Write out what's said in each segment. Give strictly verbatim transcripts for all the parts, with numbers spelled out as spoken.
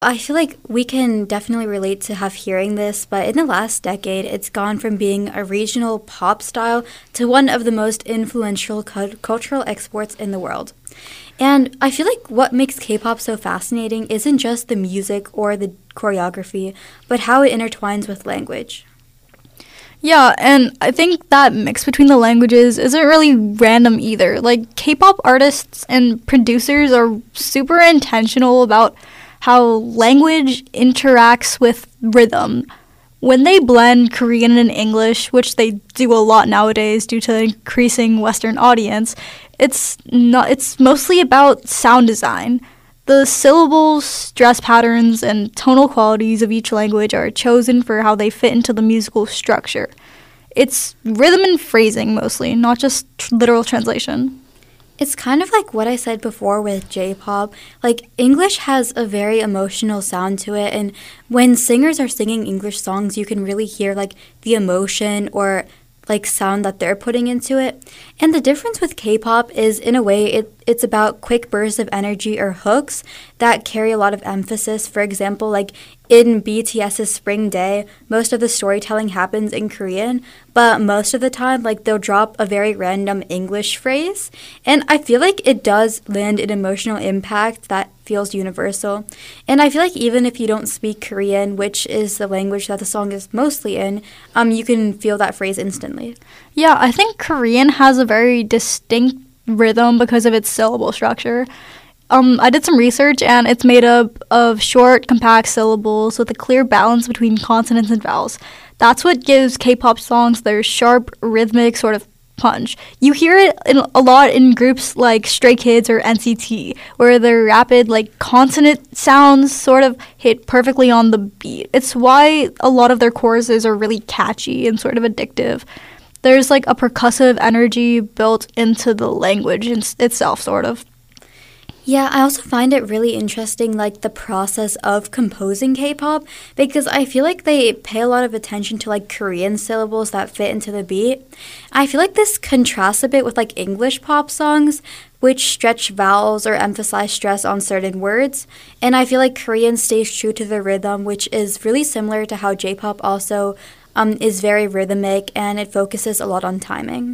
I feel like we can definitely relate to have hearing this, but in the last decade, it's gone from being a regional pop style to one of the most influential cu- cultural exports in the world. And I feel like what makes K-pop so fascinating isn't just the music or the choreography, but how it intertwines with language. Yeah, and I think that mix between the languages isn't really random either. Like, K-pop artists and producers are super intentional about how language interacts with rhythm. When they blend Korean and English, which they do a lot nowadays due to increasing Western audience, it's not it's mostly about sound design. The syllables, stress patterns, and tonal qualities of each language are chosen for how they fit into the musical structure. It's rhythm and phrasing mostly, not just tr- literal translation. It's kind of like what I said before with J-pop. Like, English has a very emotional sound to it, and when singers are singing English songs, you can really hear, like, the emotion or, like, sound that they're putting into it. And the difference with K-pop is, in a way, it, it's about quick bursts of energy or hooks that carry a lot of emphasis. For example, like, in BTS's Spring Day, most of the storytelling happens in Korean, but most of the time, like, they'll drop a very random English phrase. And I feel like it does land an emotional impact that feels universal. And I feel like even if you don't speak Korean, which is the language that the song is mostly in, um, you can feel that phrase instantly. Yeah, I think Korean has a very distinct rhythm because of its syllable structure. Um, I did some research, and it's made up of short, compact syllables with a clear balance between consonants and vowels. That's what gives K-pop songs their sharp, rhythmic sort of punch. You hear it in, a lot in groups like Stray Kids or N C T, where their rapid, like, consonant sounds sort of hit perfectly on the beat. It's why a lot of their choruses are really catchy and sort of addictive. There's, like, a percussive energy built into the language in- itself, sort of. Yeah, I also find it really interesting, like, the process of composing K-pop, because I feel like they pay a lot of attention to, like, Korean syllables that fit into the beat. I feel like this contrasts a bit with, like, English pop songs, which stretch vowels or emphasize stress on certain words. And I feel like Korean stays true to the rhythm, which is really similar to how J-pop also um, is very rhythmic, and it focuses a lot on timing.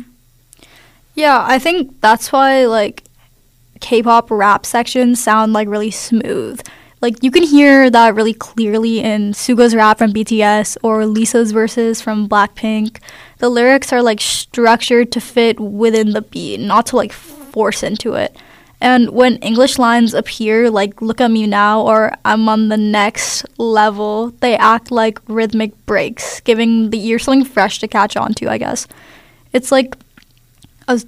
Yeah, I think that's why, like, K-pop rap sections sound, like, really smooth. Like, you can hear that really clearly in Suga's rap from B T S or Lisa's verses from Blackpink. The lyrics are, like, structured to fit within the beat, not to, like, force into it. And when English lines appear, like "Look at me now" or "I'm on the next level," they act like rhythmic breaks, giving the ear something fresh to catch on to, I guess. It's like a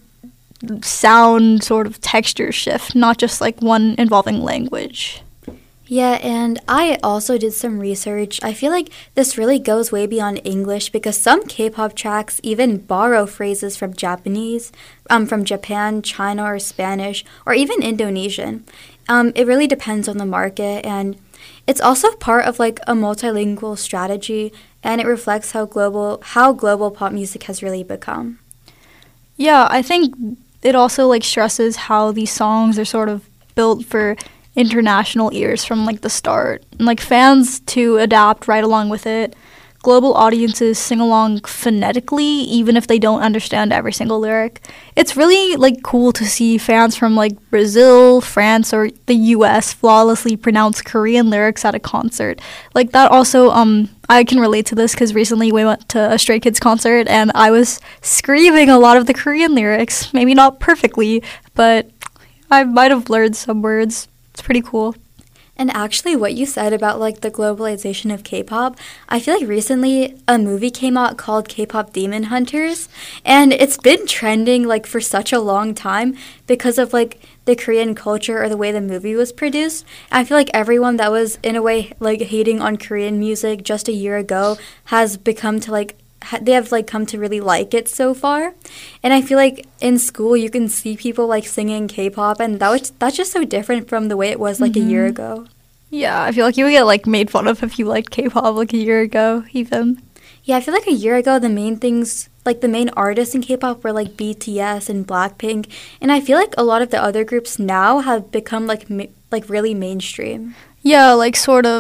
sound sort of texture shift, not just like one involving language. Yeah, and I also did some research. I feel like this really goes way beyond English because some K-pop tracks even borrow phrases from Japanese, um, from Japan, China, or Spanish, or even Indonesian. Um, it really depends on the market, and it's also part of like a multilingual strategy, and it reflects how global how global pop music has really become. Yeah, I think it also like stresses how these songs are sort of built for international ears from like the start, and like fans to adapt right along with it. Global audiences sing along phonetically even if they don't understand every single lyric. It's really like cool to see fans from like Brazil, France, or the U S flawlessly pronounce Korean lyrics at a concert. Like that also um I can relate to this because recently we went to a Stray Kids concert and I was screaming a lot of the Korean lyrics, maybe not perfectly, but I might have blurred some words. It's pretty cool. And actually, what you said about like the globalization of K-pop, I feel like recently a movie came out called K-pop Demon Hunters, and it's been trending like for such a long time because of like the Korean culture or the way the movie was produced. I feel like everyone that was in a way like hating on Korean music just a year ago has become to like they have like come to really like it so far. And I feel like in school you can see people like singing K-pop, and that was that's just so different from the way it was like mm-hmm. a year ago. Yeah, I feel like you would get like made fun of if you liked K-pop like a year ago even. Yeah, I feel like a year ago the main things like the main artists in K-pop were like B T S and Blackpink, and I feel like a lot of the other groups now have become like ma- like really mainstream. Yeah, like sort of.